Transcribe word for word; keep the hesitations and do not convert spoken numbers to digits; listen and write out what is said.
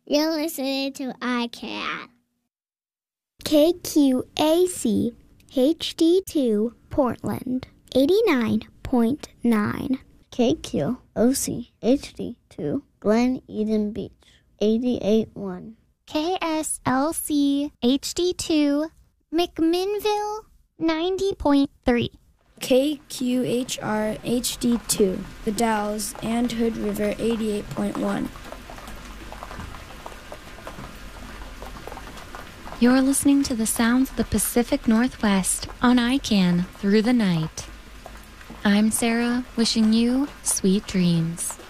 You're listening to I C A N. K Q A C H D two Portland, eighty-nine point nine. K Q O C H D two Glen Eden Beach, eighty-eight point one. K S L C H D two McMinnville, ninety point three. K Q H R H D two The Dalles and Hood River, eighty-eight point one. You're listening to the sounds of the Pacific Northwest on I C A N Through the Night. I'm Sarah, wishing you sweet dreams.